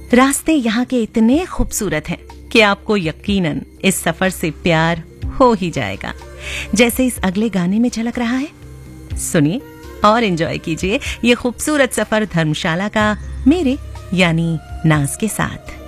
रास्ते यहाँ के इतने खूबसूरत हैं कि आपको यकीनन इस सफर से प्यार हो ही जाएगा, जैसे इस अगले गाने में झलक रहा है। सुनिए और एंजॉय कीजिए ये खूबसूरत सफर धर्मशाला का मेरे यानी नाज के साथ।